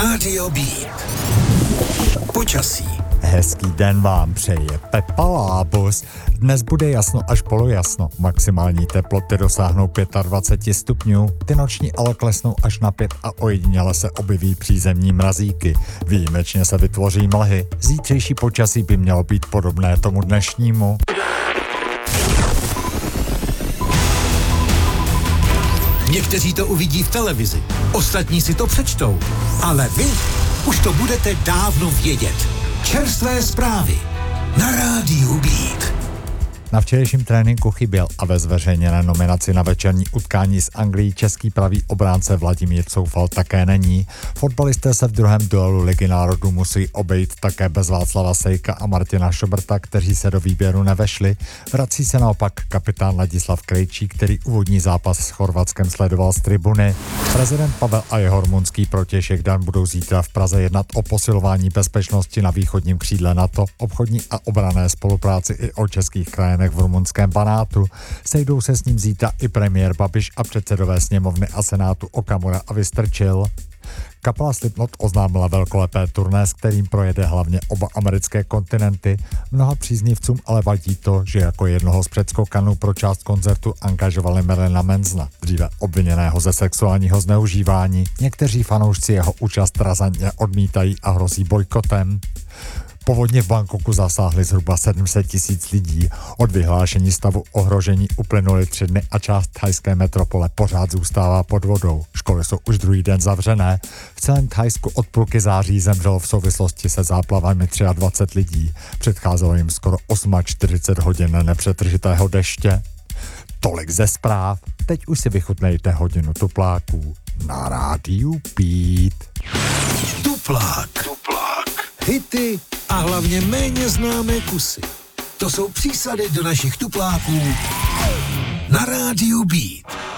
Rádio Beat. Počasí. Hezký den vám přeje Pepa Lábus. Dnes bude jasno až polojasno. Maximální teploty dosáhnou 25 stupňů, ty noční ale klesnou až na 5 a ojediněle se objeví přízemní mrazíky. Výjimečně se vytvoří mlhy. Zítřejší počasí by mělo být podobné tomu dnešnímu. Někteří to uvidí v televizi, ostatní si to přečtou, ale vy už to budete dávno vědět. Čerstvé zprávy na Rádiu Beat. Na včerejším tréninku chyběl a ve zveřejněné nominaci na večerní utkání s Anglií český pravý obránce Vladimír Coufal také není. Fotbalisté se v druhém duelu Ligy národů musí obejít také bez Václava Sejka a Martina Šobrta, kteří se do výběru nevešli. Vrací se naopak kapitán Ladislav Krejčí, který úvodní zápas s Chorvatskem sledoval z tribuny. Prezident Pavel a jeho rumunský protějšek Dan budou zítra v Praze jednat o posilování bezpečnosti na východním křídle NATO, obchodní a obranné spolupráci i o českých krajinách v rumunském Banátu. Sejdou se s ním zítra i premiér Babiš a předsedové sněmovny a senátu Okamura a Vystrčil. Kapela Slipknot oznámila velkolepé turné, s kterým projede hlavně oba americké kontinenty. Mnoha příznivcům ale vadí to, že jako jednoho z předskokanů pro část koncertu angažovali Marilyna Mansona, dříve obviněného ze sexuálního zneužívání. Někteří fanoušci jeho účast razantně odmítají a hrozí bojkotem. Povodně v Bangkoku zasáhly zhruba 700 000 lidí. Od vyhlášení stavu ohrožení uplynuly 3 dny a část thajské metropole pořád zůstává pod vodou. Školy jsou už druhý den zavřené. V celém Thajsku od půlky září zemřelo v souvislosti se záplavami 23 lidí. Předcházelo jim skoro 48 hodin nepřetržitého deště. Tolik ze zpráv. Teď už si vychutnejte hodinu tupláků na Rádiu Beat. Tuplák. Hity a hlavně méně známé kusy. To jsou přísady do našich tupláků na Rádiu Beat.